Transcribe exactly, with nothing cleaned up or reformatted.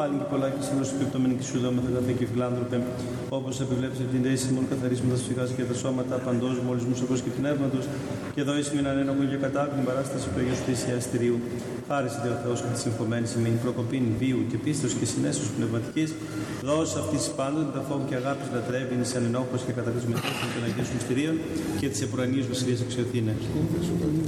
πάλι και πολλά και σύμβολο κρυπτωμένη και σου δώμεθα καθέ και φιλάνθρωπε, όπως επιβλέψε την θέση μόνο καθαρίσματα σφυγάς και τα σώματα παντός μόλις μουσακός και πνεύματος, και εδώ εις μην ανένοχο και κατά την παράσταση του Αγίου Θυσιαστηρίου. Χάρισε Θεό Θεός και τη συγχωμένη ημίν προκοπήν βίου και πίστος και συνέσεως πνευματικής, δώσε αυτή τη πάντων τα φόβου και αγάπη λατρεύει, είναι σαν ενόχος και κατά της μετώπισης των Αγίων Μυστηρίων και της επουρανής Βασιλείας Αξιοθήνε.